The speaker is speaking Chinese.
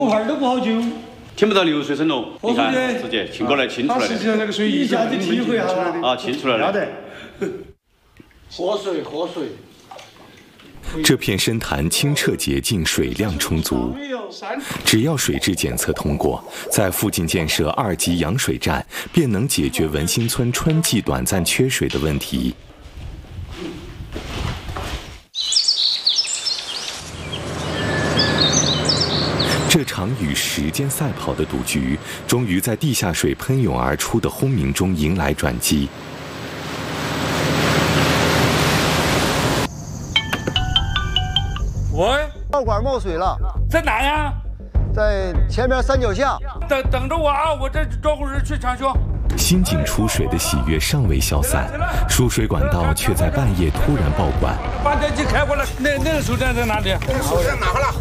我孩儿都不好救。 听不到流水声了，你看，直接沁过来，沁出来的。 实际上那个水一下就体会下了啊，沁出来了。 活水，活水。 这片深潭清澈洁净，水量充足。只要水质检测通过，在附近建设2级养水站，便能解决文兴村春季短暂缺水的问题。这场与时间赛跑的赌局，终于在地下水喷涌而出的轰鸣中迎来转机。 喂， 道管冒水了， 在哪呀？ 在前面山脚下。 等着我啊，我这招呼人去抢修。 新井出水的喜悦尚未消散，输水管道却在半夜突然爆管。 发电机开过来，那个手电在哪里？ 手电拿回来。